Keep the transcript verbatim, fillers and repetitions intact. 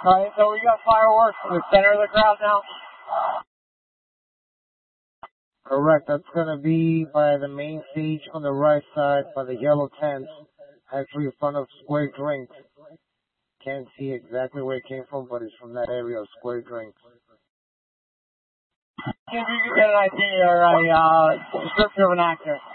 Alright, so we got fireworks in the center of the crowd now? Correct, that's gonna be by the main stage on the right side by the yellow tent, actually in front of Square Drinks. Can't see exactly where it came from, but it's from that area of Square Drinks. See if you can get an idea or a uh, description of an actor.